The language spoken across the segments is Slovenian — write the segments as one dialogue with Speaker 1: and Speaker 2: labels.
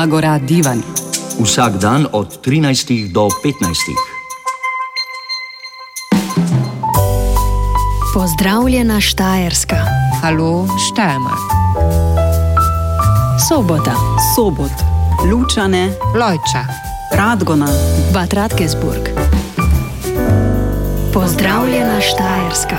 Speaker 1: Agora divan.
Speaker 2: Vsak dan od 13 do 15.
Speaker 3: Pozdravljena Štajerska.
Speaker 4: Halo Steiermark.
Speaker 3: Sobota.
Speaker 1: Sobot. Lučane.
Speaker 4: Lojča.
Speaker 1: Radgona.
Speaker 3: Bad Radkersburg. Pozdravljena Štajerska.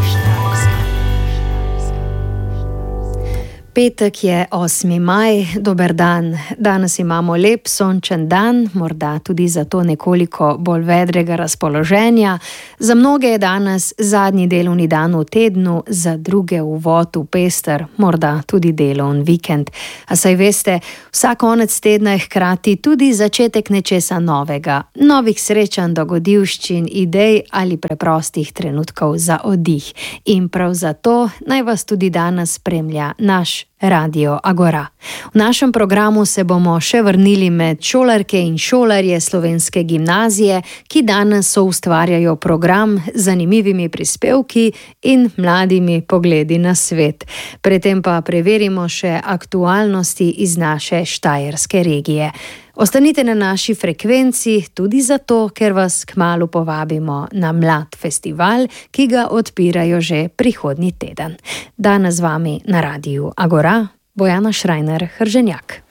Speaker 3: Petek je 8. maj, dober dan. Danes imamo lep sončen dan, morda tudi zato nekoliko bolj vedrega razpoloženja. Za mnoge je danes zadnji delovni dan v tednu, za druge uvod v pester, morda tudi delovni vikend. A saj veste, vsak konec tedna je hkrati tudi začetek nečesa novega, novih srečanj, dogodivščin, idej ali preprostih trenutkov za oddih. In prav zato naj vas tudi danes spremlja naš Radio Agora. V našem programu se bomo še vrnili med šolarke in šolarje slovenske gimnazije, ki danes soustvarjajo program z zanimivimi prispevki in mladimi pogledi na svet. Predtem pa preverimo še aktualnosti iz naše štajerske regije. Ostanite na naši frekvenci tudi zato, ker vas kmalu povabimo na mlad festival, ki ga odpirajo že prihodnji teden. Danes z vami na Radiu Agora Bojana Šrajner Hrženjak.